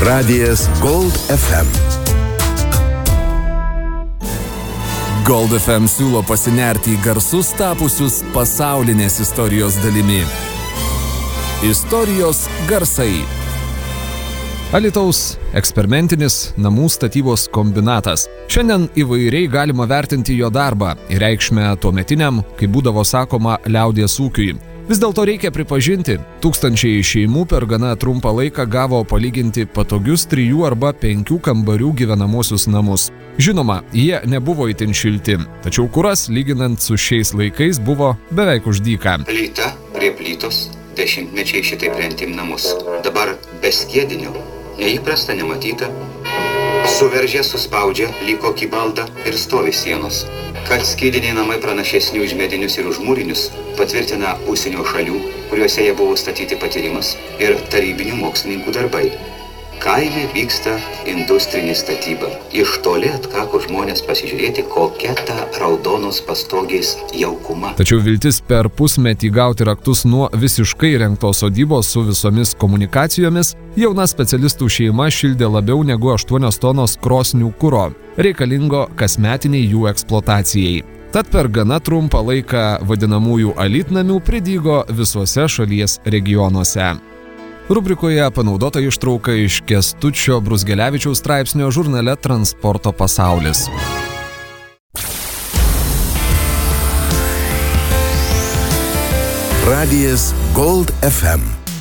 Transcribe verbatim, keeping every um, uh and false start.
Radijas Gold F M. Gold F M siūlo pasinerti į garsus tapusius pasaulinės istorijos dalimi. Istorijos garsai. Alytaus eksperimentinis namų statybos kombinatas. Šiandien įvairiai galima vertinti jo darbą ir reikšmę tuometiniam, kaip būdavo sakoma, liaudies ūkiui. Vis dėlto reikia pripažinti, tūkstančiai šeimų per gana trumpą laiką gavo palyginti patogius trijų arba penkių kambarių gyvenamosius namus. Žinoma, jie nebuvo itin šilti, tačiau kuras, lyginant su šiais laikais, buvo beveik už dyką. Plyta prie plytos, dešimtmečiai šitaip rentim namus. Dabar be skiedinių, neįprasta, nematyta. Suveržė, suspaudžia, lyg kokį baldą ir stovi sienos. Kad skydiniai namai pranašesni už medinius ir už mūrinius, patvirtina užsienio šalių, kuriuose jie buvo statyti patyrimas ir tarybinių mokslininkų darbai. Kaime vyksta industrinė statyba. Iš toli atkako žmonės pasižiūrėti, kokia ta raudonos pastogės jaukuma. Tačiau viltis per pusmetį gauti raktus nuo visiškai rengtos sodybos su visomis komunikacijomis jauna specialistų šeima šildė labiau negu aštuonios tonos krosnių kuro, reikalingo kasmetiniai jų eksploatacijai. Tad per gana trumpą laiką vadinamųjų alytnamių pridygo visuose šalies regionuose. Rubrikoje panaudota ištrauka iš Kęstučio Bruzgelevičiaus straipsnio žurnale Transporto pasaulis. Radijas Gold F M.